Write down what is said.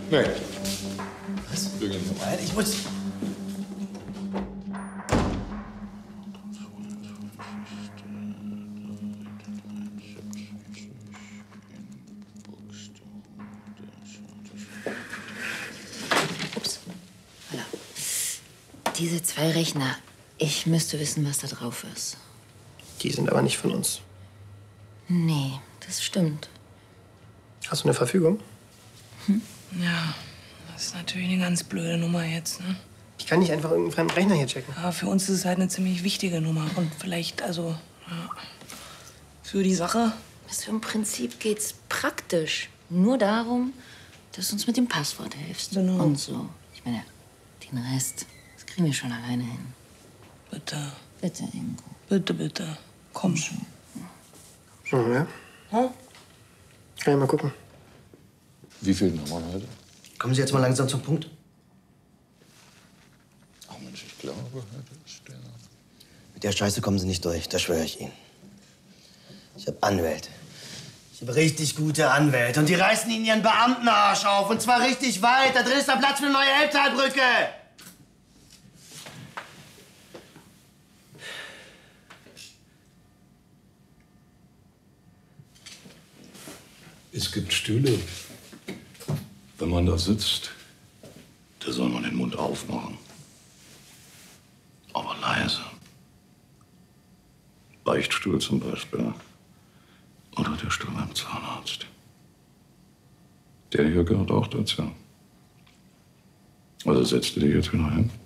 Nee. Was? Irgendwann. Nein, ich muss... Ups. Voilà. Diese 2 Rechner. Ich müsste wissen, was da drauf ist. Die sind aber nicht von uns. Nee, das stimmt. Hast du eine Verfügung? Ja, das ist natürlich eine ganz blöde Nummer jetzt, ne? Ich kann nicht einfach irgendeinen fremden Rechner hier checken. Ja, für uns ist es halt eine ziemlich wichtige Nummer. Und vielleicht, also, ja, für die Sache. Also im Prinzip geht's praktisch nur darum, dass du uns mit dem Passwort hilfst. Genau. Und so. Ich meine, den Rest, das kriegen wir schon alleine hin. Bitte. Bitte, Ingo. Bitte, bitte. Komm schon. Ja? Hm? Kann ich mal gucken. Wie viel Nummern heute? Kommen Sie jetzt mal langsam zum Punkt. Ach Mensch, ich glaube, heute ist der... Mit der Scheiße kommen Sie nicht durch, das schwöre ich Ihnen. Ich habe Anwälte. Ich habe richtig gute Anwälte. Und die reißen Ihnen Ihren Beamtenarsch auf. Und zwar richtig weit. Da drin ist der Platz für eine neue Elbtalbrücke. Es gibt Stühle. Wenn man da sitzt, da soll man den Mund aufmachen. Aber leise. Beichtstuhl zum Beispiel. Oder der Stuhl beim Zahnarzt. Der hier gehört auch dazu. Also setzt du dich jetzt wieder hin.